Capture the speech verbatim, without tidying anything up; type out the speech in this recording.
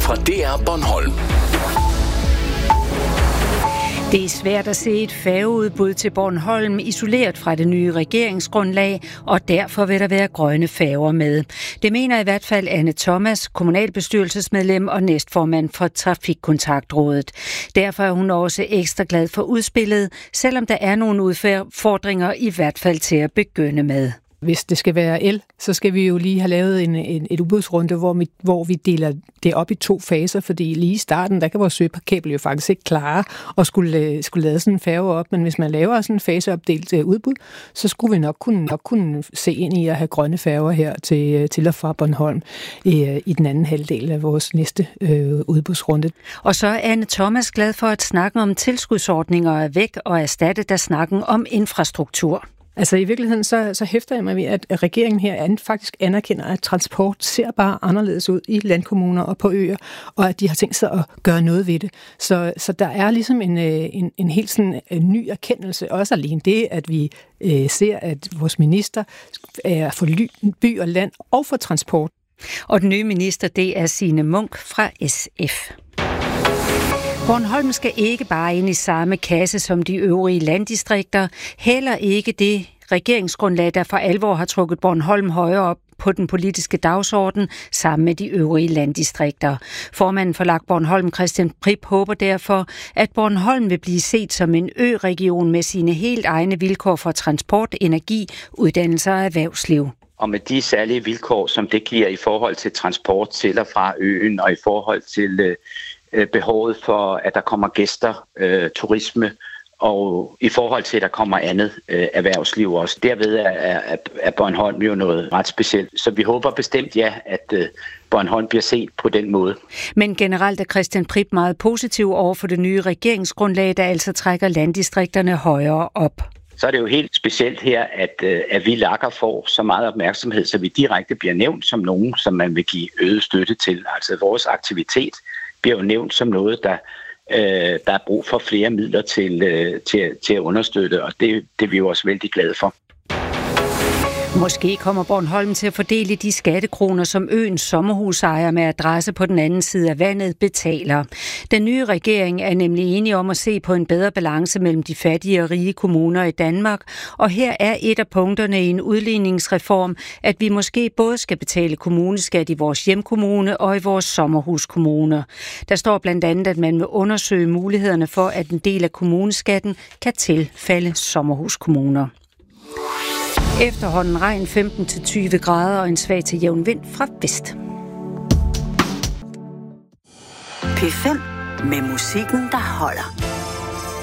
fra D R Bornholm. Det er svært at se et færgeudbud til Bornholm isoleret fra det nye regeringsgrundlag, og derfor vil der være grønne færger med. Det mener i hvert fald Anne Thomas, kommunalbestyrelsesmedlem og næstformand for Trafikkontaktrådet. Derfor er hun også ekstra glad for udspillet, selvom der er nogle udfordringer i hvert fald til at begynde med. Hvis det skal være el, så skal vi jo lige have lavet en, en, et udbudsrunde, hvor vi, hvor vi deler det op i to faser, fordi lige i starten, der kan vores søparkabel jo faktisk ikke klare at skulle, skulle lade sådan en færge op, men hvis man laver sådan en faseopdelt udbud, så skulle vi nok kunne, nok kunne se ind i at have grønne færger her til, til og fra Bornholm i, i den anden halvdel af vores næste øh, udbudsrunde. Og så er Anne Thomas glad for at snakke om tilskudsordninger er væk og erstatte der snakken om infrastruktur. Altså i virkeligheden så, så hæfter jeg mig ved, at regeringen her faktisk anerkender, at transport ser bare anderledes ud i landkommuner og på øer, og at de har tænkt sig at gøre noget ved det. Så, så der er ligesom en, en, en helt sådan en ny erkendelse, også alene det, at vi øh, ser, at vores minister er for by og land og for transport. Og den nye minister, det er Signe Munk fra S F. Bornholm skal ikke bare ind i samme kasse som de øvrige landdistrikter, heller ikke det regeringsgrundlag, der for alvor har trukket Bornholm højere op på den politiske dagsorden sammen med de øvrige landdistrikter. Formanden for L A G Bornholm, Christian Prip, håber derfor, at Bornholm vil blive set som en ø-region med sine helt egne vilkår for transport, energi, uddannelser og erhvervsliv. Og med de særlige vilkår, som det giver i forhold til transport til og fra øen og i forhold til øh, behovet for, at der kommer gæster, øh, turisme, og i forhold til, at der kommer andet øh, erhvervsliv også. Derved er, er, er Bornholm jo noget ret specielt. Så vi håber bestemt, ja, at øh, Bornholm bliver set på den måde. Men generelt er Christian Prip meget positiv over for det nye regeringsgrundlag, der altså trækker landdistrikterne højere op. Så er det jo helt specielt her, at, at vi lakker får så meget opmærksomhed, så vi direkte bliver nævnt som nogen, som man vil give øget støtte til. Altså vores aktivitet bliver jo nævnt som noget, der, øh, der er brug for flere midler til, øh, til, til at understøtte, og det, det er vi jo også vældig glade for. Måske kommer Bornholm til at fordele de skattekroner, som øens sommerhusejere med adresse på den anden side af vandet betaler. Den nye regering er nemlig enige om at se på en bedre balance mellem de fattige og rige kommuner i Danmark, og her er et af punkterne i en udligningsreform, at vi måske både skal betale kommuneskat i vores hjemkommune og i vores sommerhuskommuner. Der står blandt andet, at man vil undersøge mulighederne for, at en del af kommuneskatten kan tilfalde sommerhuskommuner. Efterhånden regn femten til tyve grader og en svag til jævn vind fra vest. P fem med musikken, der holder.